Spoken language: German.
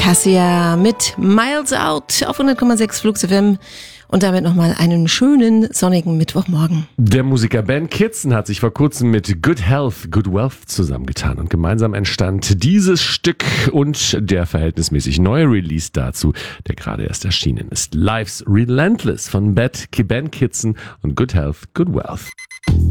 Cassia mit Miles Out auf 100,6 Flux FM. Und damit nochmal einen schönen sonnigen Mittwochmorgen. Der Musiker Ben Kitson hat sich vor kurzem mit Good Health, Good Wealth zusammengetan und gemeinsam entstand dieses Stück und der verhältnismäßig neue Release dazu, der gerade erst erschienen ist. Life's Relentless von Ben Kitson und Good Health, Good Wealth.